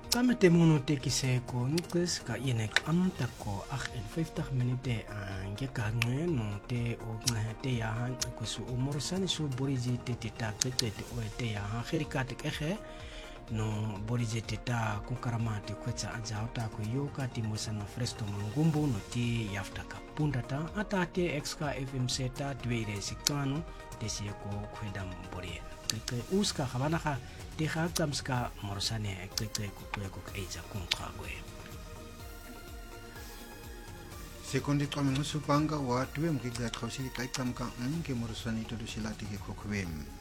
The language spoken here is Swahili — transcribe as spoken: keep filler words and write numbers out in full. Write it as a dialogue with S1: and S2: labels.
S1: Kamete mono te kiseko nukes ka inek amta ko ach in vijftig minute aan ge kangwe no te o te ya han ko su umorsan su boriji te te ta te te o te ya ha khirikat ehe no boriji te ta ku karamati kwetsa ajauta ko yoka ti mosana fresto mangumbu no ti yafta ka pundata ata te exka fm seta dwere sikano te sieko kwendam borie ke uska khabana kha te ga tsamska morsane ekeke ku ku eja kunqagwe
S2: sekondi tsamno supanga wa tuwe mkigla khosili kai tsamka nge morsani to silati ke khokhwem